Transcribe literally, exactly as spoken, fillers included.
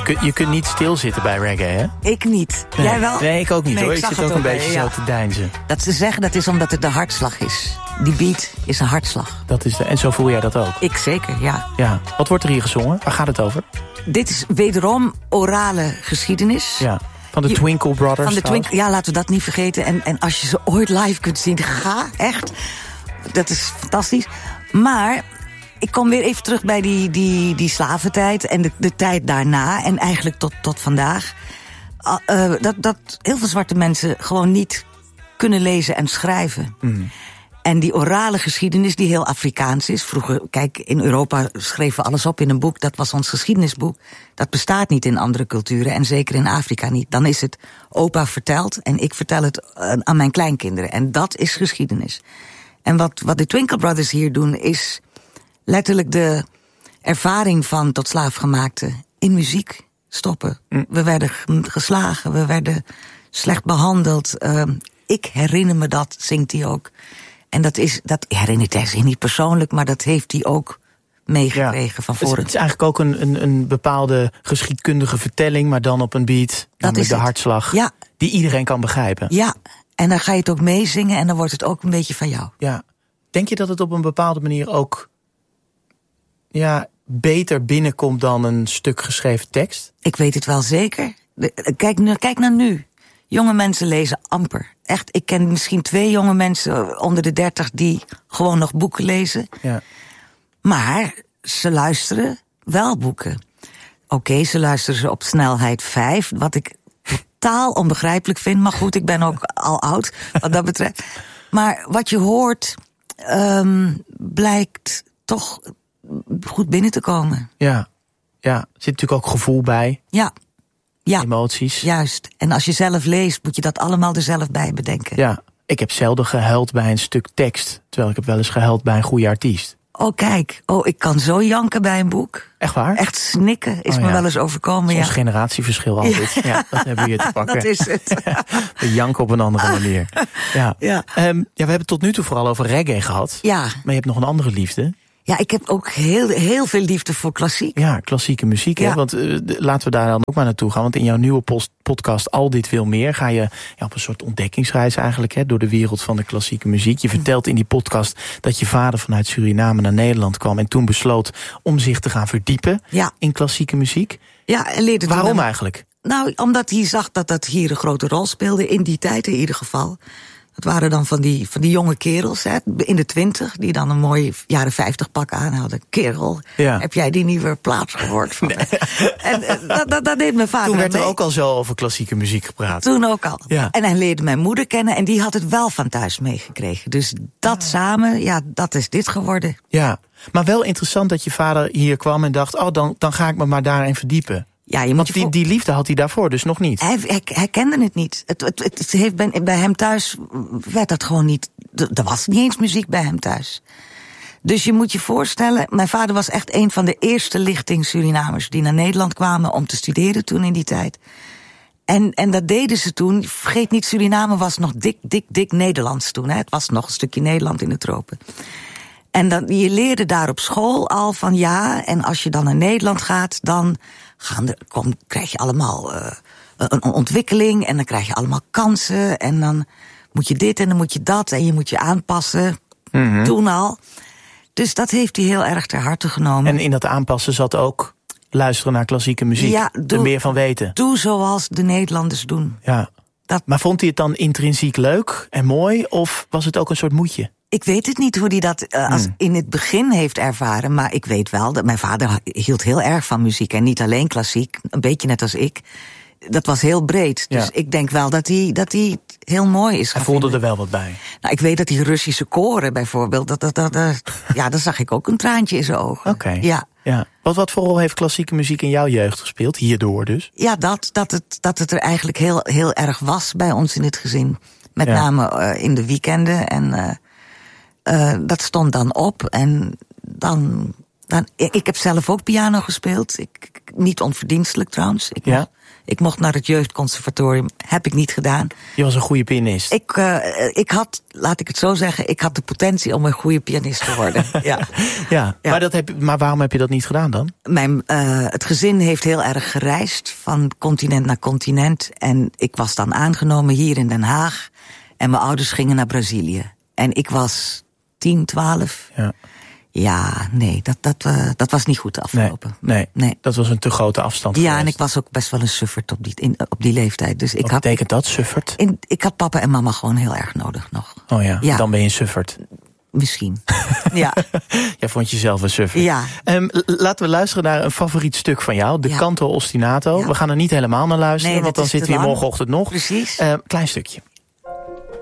kunt, je kunt niet stilzitten bij reggae, hè? Ik niet. Nee. Jij wel? Nee, ik ook niet, nee, hoor. Ik, ik zit ook een beetje ja. zo te deinzen. Dat ze zeggen, dat is omdat het de hartslag is. Die beat is een hartslag. Dat is de, en zo voel jij dat ook? Ik zeker, ja. ja. Wat wordt er hier gezongen? Waar gaat het over? Dit is wederom orale geschiedenis. Ja. Van de Twinkle Brothers. Van de Twinkle, ja, laten we dat niet vergeten. En, en als je ze ooit live kunt zien, ga, echt. Dat is fantastisch. Maar ik kom weer even terug bij die, die, die slaventijd en de, de tijd daarna. En eigenlijk tot, tot vandaag. Uh, dat, dat heel veel zwarte mensen gewoon niet kunnen lezen en schrijven. Mm. En die orale geschiedenis, die heel Afrikaans is. Vroeger, kijk, in Europa schreven we alles op in een boek. Dat was ons geschiedenisboek. Dat bestaat niet in andere culturen en zeker in Afrika niet. Dan is het opa vertelt en ik vertel het aan mijn kleinkinderen. En dat is geschiedenis. En wat, wat de Twinkle Brothers hier doen is letterlijk de ervaring van tot slaafgemaakte in muziek stoppen. Mm. We werden geslagen, we werden slecht behandeld. Uh, ik herinner me dat, zingt hij ook. En dat is, dat herinnert hij zich niet persoonlijk, maar dat heeft hij ook meegekregen ja. van voren. Het is eigenlijk ook een, een, een bepaalde geschiedkundige vertelling, maar dan op een beat, dat is de het. hartslag, ja. die iedereen kan begrijpen. Ja, en dan ga je het ook meezingen en dan wordt het ook een beetje van jou. Ja. Denk je dat het op een bepaalde manier ook ja, beter binnenkomt dan een stuk geschreven tekst? Ik weet het wel zeker. Kijk, kijk naar nu. Jonge mensen lezen amper. Echt, ik ken misschien twee jonge mensen onder de dertig die gewoon nog boeken lezen. Ja. Maar ze luisteren wel boeken. Oké, okay, ze luisteren ze op snelheid vijf, wat ik totaal onbegrijpelijk vind. Maar goed, ik ben ook al oud wat dat betreft. Maar wat je hoort um, blijkt toch goed binnen te komen. Ja, ja, er zit natuurlijk ook gevoel bij. Ja. Ja, emoties. Juist. En als je zelf leest, moet je dat allemaal er zelf bij bedenken. Ja, ik heb zelden gehuild bij een stuk tekst, terwijl ik heb wel eens gehuild bij een goede artiest. Oh, kijk. Oh, ik kan zo janken bij een boek. Echt waar? Echt snikken is oh, me ja. wel eens overkomen. Soms ja. generatieverschil altijd. Ja. ja, dat hebben we hier te pakken. Dat is het. We janken op een andere manier. Ja. Ja. Um, ja, we hebben het tot nu toe vooral over reggae gehad. Ja. Maar je hebt nog een andere liefde. Ja, ik heb ook heel, heel veel liefde voor klassiek. Ja, klassieke muziek. Ja. Hè? Want uh, laten we daar dan ook maar naartoe gaan. Want in jouw nieuwe post, podcast Al Dit Wil Meer ga je ja, op een soort ontdekkingsreis eigenlijk hè, door de wereld van de klassieke muziek. Je vertelt in die podcast dat je vader vanuit Suriname naar Nederland kwam en toen besloot om zich te gaan verdiepen ja. in klassieke muziek. Ja, en leerde Waarom toen, eigenlijk? Nou, omdat hij zag dat dat hier een grote rol speelde, in die tijd in ieder geval. Het waren dan van die, van die jonge kerels hè, in de twintig, die dan een mooi jaren vijftig pak aan hadden. Kerel, ja. heb jij die nieuwe plaats gehoord van nee. En uh, dat, dat, dat deed mijn vader. Toen werd er mee. ook al zo over klassieke muziek gepraat. Toen ook al. Ja. En hij leerde mijn moeder kennen en die had het wel van thuis meegekregen. Dus dat ja. samen, ja, dat is dit geworden. Ja, maar wel interessant dat je vader hier kwam en dacht, oh, dan, dan ga ik me maar daarin verdiepen. Ja, je moet Want je die, voor... die liefde had hij daarvoor dus nog niet. Hij, hij, hij kende het niet. Het, het, het heeft bij, bij hem thuis werd dat gewoon niet. Er was niet eens muziek bij hem thuis. Dus je moet je voorstellen, mijn vader was echt een van de eerste lichting Surinamers die naar Nederland kwamen om te studeren toen in die tijd. En, en dat deden ze toen. Vergeet niet, Suriname was nog dik, dik, dik Nederlands toen. Hè. Het was nog een stukje Nederland in de tropen. En dan, je leerde daar op school al van ja, en als je dan naar Nederland gaat, dan gaan er, kom, krijg je allemaal uh, een ontwikkeling en dan krijg je allemaal kansen en dan moet je dit en dan moet je dat en je moet je aanpassen. Mm-hmm. Toen al. Dus dat heeft hij heel erg ter harte genomen. En in dat aanpassen zat ook luisteren naar klassieke muziek, ja, doe, er meer van weten. Doe zoals de Nederlanders doen. Ja. Dat... Maar vond hij het dan intrinsiek leuk en mooi of was het ook een soort moedje? Ik weet het niet hoe hij dat uh, als hmm. in het begin heeft ervaren. Maar ik weet wel dat mijn vader hield heel erg van muziek. En niet alleen klassiek, een beetje net als ik. Dat was heel breed. Dus ja. ik denk wel dat hij, dat hij heel mooi is. Hij voelde vinden. er wel wat bij. Nou, ik weet dat die Russische koren bijvoorbeeld. Dat, dat, dat, dat, ja, daar zag ik ook een traantje in zijn ogen. Oké. Okay. Ja. Ja. Wat, wat voor rol heeft klassieke muziek in jouw jeugd gespeeld? Hierdoor dus? Ja, dat, dat, het, dat het er eigenlijk heel, heel erg was bij ons in het gezin. Met ja. name uh, in de weekenden en... Uh, Uh, dat stond dan op en dan, dan... Ik heb zelf ook piano gespeeld. Ik, niet onverdienstelijk trouwens. Ik, ja? mocht, Ik mocht naar het jeugdconservatorium. Heb ik niet gedaan. Je was een goede pianist. Ik, uh, ik had, laat ik het zo zeggen, ik had de potentie om een goede pianist te worden. ja. Ja, ja. Maar, dat heb, maar waarom heb je dat niet gedaan dan? Mijn, uh, het gezin heeft heel erg gereisd, van continent naar continent. En ik was dan aangenomen hier in Den Haag. En mijn ouders gingen naar Brazilië. En ik was tien, twaalf. Ja. Ja, nee, dat, dat, uh, dat was niet goed afgelopen. Nee, nee, nee, dat was een te grote afstand Ja, geweest. En ik was ook best wel een sufferd op die, in, op die leeftijd. Dus ik Wat had, betekent dat, sufferd? In, ik had papa en mama gewoon heel erg nodig nog. Oh ja, ja. Dan ben je een sufferd. Misschien, ja. Jij vond jezelf een sufferd. Ja. Um, laten we luisteren naar een favoriet stuk van jou. De ja. Canto ostinato. Ja. We gaan er niet helemaal naar luisteren, nee, want dan zitten we hier morgenochtend nog. Precies. Uh, klein stukje.